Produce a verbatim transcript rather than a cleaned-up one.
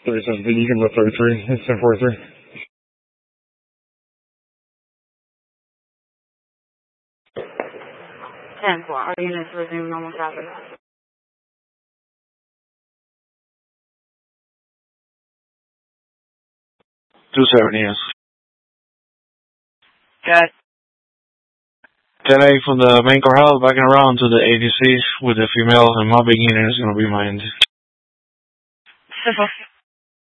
thirty-seven, you can lift thirty-three. It's ten forty-three. ten four. All units resume normal traffic. two seventy, yes. Got it. ten eight from the main corral, backing around to the A D C with the female, and my big unit is going to be my end. Simple.